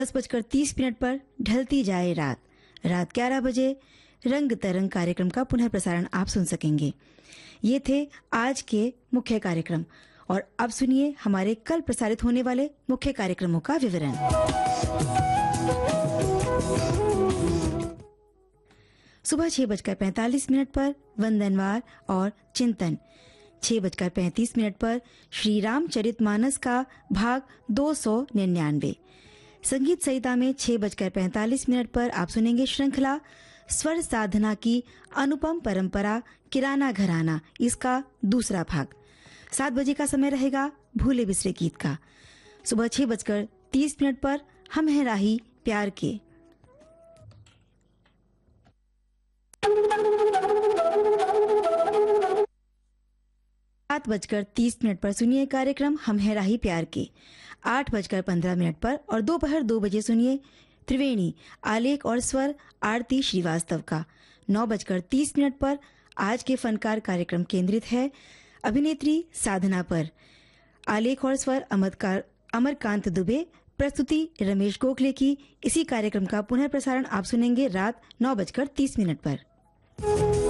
10:30 पर ढलती जाए रात। रात 11 बजे रंग तरंग कार्यक्रम का पुनः प्रसारण आप सुन सकेंगे। ये थे आज के मुख्य कार्यक्रम और अब सुनिए हमारे कल प्रसारित होने वाले मुख्य कार्यक्रमों का विवरण। सुबह 6:45 पर वंदनवार और चिंतन, 6:35 पर श्री रामचरितमानस का भाग 299। संगीत सहिता में 6:45 पर आप सुनेंगे श्रृंखला स्वर साधना की अनुपम परंपरा किराना घराना, इसका दूसरा भाग। 7 बजे का समय रहेगा भूले बिसरे गीत का। सुबह 6:30 पर हम हैं राही प्यार के। 7:30 पर सुनिए कार्यक्रम हम हैं राही प्यार के। 8:15 पर और दोपहर 2 बजे सुनिए त्रिवेणी आलेख और स्वर आरती श्रीवास्तव का। 9:30 पर आज के फनकार कार्यक्रम केंद्रित है अभिनेत्री साधना पर। आलेख और स्वर अमरकांत दुबे, प्रस्तुति रमेश गोखले की। इसी कार्यक्रम का पुनः प्रसारण आप सुनेंगे रात 9:30 पर।